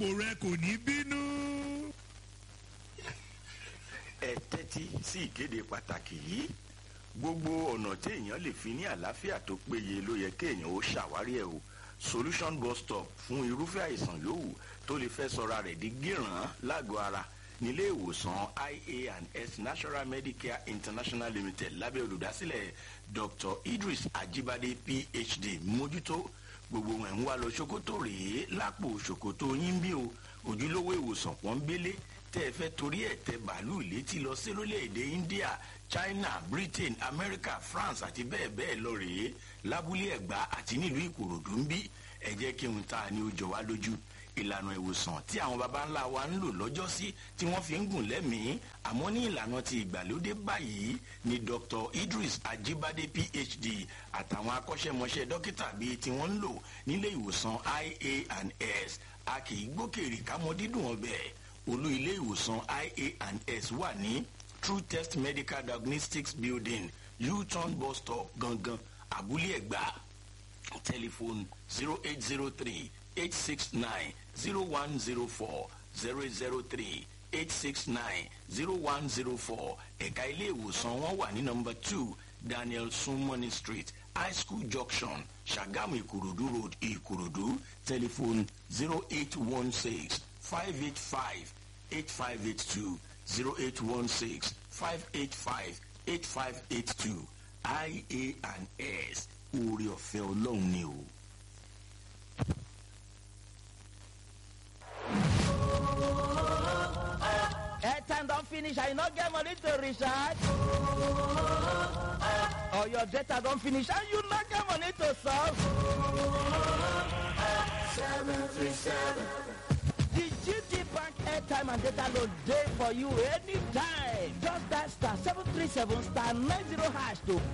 àpò rẹ kò ní bínú. ẹ tẹ́tí sí ìkéde pàtàkì yìí. Gbogbo ọ̀nà tí èèyàn lè fi ní àlàáfíà tó péye ló yẹ kéèyàn ó ṣàwárí ẹ̀ o. Solution bus stop fún irúfẹ́ àìsàn yòówù tó lè fẹ́ sọra rẹ̀ di gíràn lágọ̀ọ́ ara nílé ìwòsàn IA&S National Medicare International Limited lábẹ́ olùdásílẹ̀ Dr. Idris Ajibade PhD mójútó. Gbogbo wọn ń wá lọ ṣòkòtò rèé lápò ṣòkòtò yín bí o. Ojúlówó ìwòsàn pọ́nbélé tẹ́ ẹ fẹ́ torí ẹ̀ tẹ bàálù létí lọ sí orílẹ̀-èdè India, China, Britain, America, France àti bẹ́ẹ̀ bẹ́ẹ̀ lọ rèé lábúlé Ẹ̀gbá àti nílùú Ìkòròdú ń bí. Ẹ jẹ́ kí n ta ni ó jọ wá lójú. Ìlànà ìwòsàn tí àwọn baba ńlá wa ń lò lọ́jọ́sí tí wọ́n fi ń gùn lẹ́mìí àmọ́ ní ìlànà ti ìgbàlódé báyìí ni Dr. Idris Ajibade PhD àtàwọn akọ́ṣẹ́mọṣẹ́ dókítà bíi tí wọ́n ń lò nílé ìwòsàn IA&S. A kì í gbókèrè kámọ́ dídùn ọbẹ̀. Olú ilé ìwòsàn IA&S wà ní True Test Medical Diagnostics Building, U-turn bus stop gangan, Abúlé Ẹ̀gbá. Telephone 0803-869-0104, 003-869-0104. Ẹ̀ka ilé ìwòsàn wọn wà ní number 2 Daniel Sumoni Street, High School Junction, Ṣàgámù Ìkòròdú Road, Ìkòròdú. Telephone 0816-585-8582, 0816-585-8582. IA&S, oore ọ̀fẹ́ Ọlọ́run ni o. Airtime don't finish, I not get money to recharge. Or your data don't finish and you not get money to solve. 737. The GT Bank airtime and data load day for you anytime. Just that *737*90# to